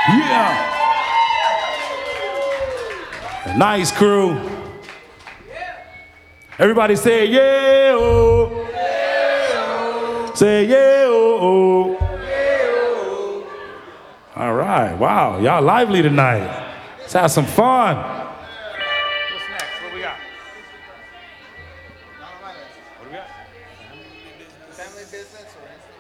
Yeah. Nice crew. Everybody say yeah, oh. Say yeah, oh, oh. All right, wow, y'all lively tonight. Let's have some fun. What's next? What we got? What do we got? Family business or